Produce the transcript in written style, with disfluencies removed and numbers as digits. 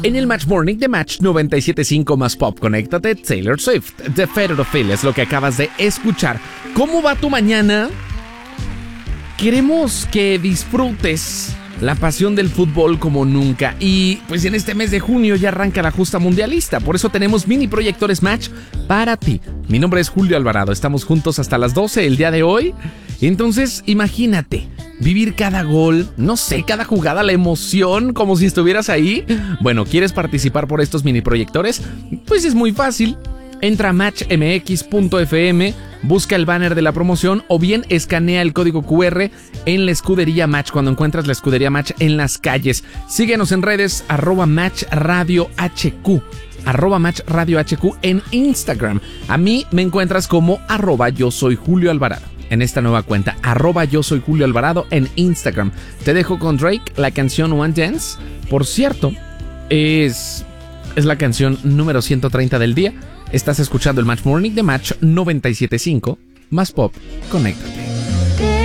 En el Match Morning de Match 97.5 más Pop, conéctate, Taylor Swift, The Federal Feel es lo que acabas de escuchar. ¿Cómo va tu mañana? Queremos que disfrutes la pasión del fútbol como nunca. Y pues en este mes de junio ya arranca la justa mundialista. Por eso tenemos mini proyectores Match para ti. Mi nombre es Julio Alvarado. Estamos juntos hasta las 12 el día de hoy. Entonces imagínate vivir cada gol, no sé, cada jugada, la emoción, como si estuvieras ahí. Bueno, ¿quieres participar por estos mini proyectores? Pues es muy fácil. Entra a matchmx.fm, busca el banner de la promoción o bien escanea el código QR en la escudería Match cuando encuentras la escudería Match en las calles. Síguenos en redes @matchradiohq. @matchradiohq en Instagram. A mí me encuentras como @yo soy Julio Alvarado. En esta nueva cuenta, @yo soy Julio Alvarado en Instagram. Te dejo con Drake, la canción One Dance. Por cierto, es la canción número 130 del día. Estás escuchando el Match Morning de Match 97.5 más Pop. Conéctate.